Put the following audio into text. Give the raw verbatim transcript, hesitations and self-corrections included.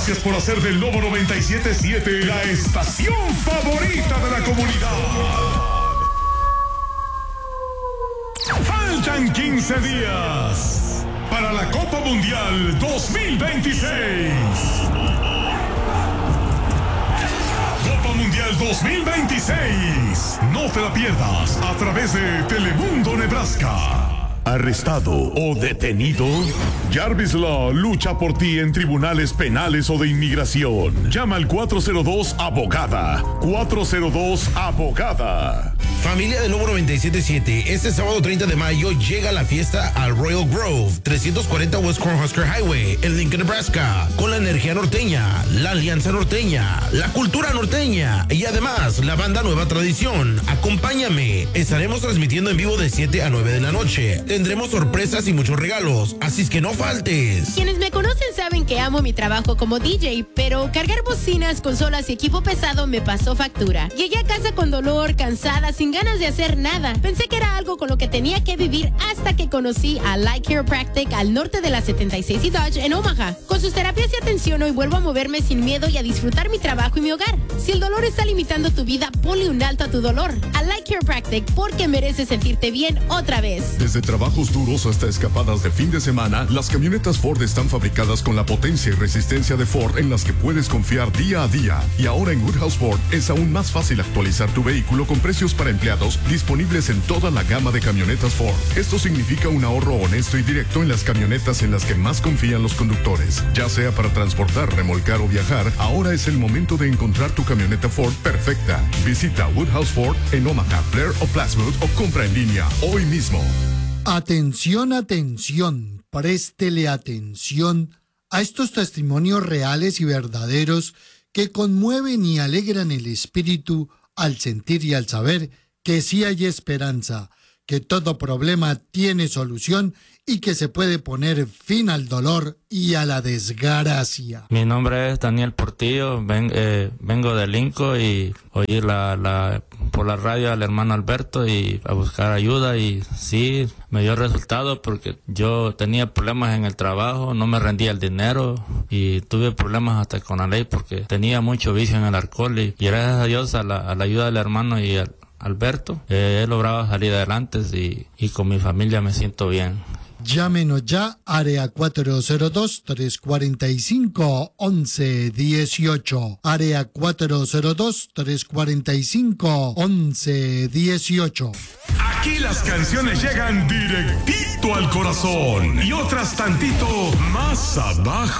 Gracias por hacer del Lobo noventa y siete punto siete la estación favorita de la comunidad. Faltan quince días para la Copa Mundial dos mil veintiséis. Copa Mundial dos mil veintiséis. No te la pierdas a través de Telemundo Nebraska. ¿Arrestado o detenido? Jarvis Law lucha por ti en tribunales penales o de inmigración. Llama al cuatro cero dos abogada. cuatro cero dos abogada. Familia de Lobo noventa y siete punto siete, este sábado treinta de mayo llega la fiesta al Royal Grove, trescientos cuarenta West Cornhusker Highway, en Lincoln, Nebraska, con la energía norteña, la alianza norteña, la cultura norteña y además la banda Nueva Tradición. Acompáñame, estaremos transmitiendo en vivo de siete a nueve de la noche. Tendremos sorpresas y muchos regalos, así es que no faltes. Quienes me conocen saben que amo mi trabajo como D J, pero cargar bocinas, consolas y equipo pesado me pasó factura. Llegué a casa con dolor, cansada, sin ganas de hacer nada. Pensé que era algo con lo que tenía que vivir hasta que conocí a Light Chiropractic al norte de la setenta y seis y Dodge en Omaha. Con sus terapias y atención hoy vuelvo a moverme sin miedo y a disfrutar mi trabajo y mi hogar. Si el dolor está limitando tu vida, ponle un alto a tu dolor. A Light Chiropractic, porque mereces sentirte bien otra vez. Desde trabajos duros hasta escapadas de fin de semana, las camionetas Ford están fabricadas con la potencia y resistencia de Ford en las que puedes confiar día a día. Y ahora en Woodhouse Ford es aún más fácil actualizar tu vehículo con precios para empleados disponibles en toda la gama de camionetas Ford. Esto significa un ahorro honesto y directo en las camionetas en las que más confían los conductores. Ya sea para transportar, remolcar o viajar, ahora es el momento de encontrar tu camioneta Ford perfecta. Visita Woodhouse Ford en Omaha, Blair o Plattsburgh o compra en línea hoy mismo. Atención, atención, préstele atención a estos testimonios reales y verdaderos que conmueven y alegran el espíritu al sentir y al saber que sí hay esperanza, que todo problema tiene solución y que se puede poner fin al dolor y a la desgracia. Mi nombre es Daniel Portillo, ven, eh, vengo de Lincoln y oí la, la, por la radio al hermano Alberto y a buscar ayuda y sí, me dio resultado porque yo tenía problemas en el trabajo, no me rendía el dinero y tuve problemas hasta con la ley porque tenía mucho vicio en el alcohol y, y gracias a Dios a la, a la ayuda del hermano y al Alberto, eh, he logrado salir adelante y, y con mi familia me siento bien. Llámenos ya, área cuatro cero dos, tres cuatro cinco, once dieciocho. Área cuatro cero dos, tres cuatro cinco, once dieciocho. Aquí las canciones llegan directito al corazón y otras tantito más abajo.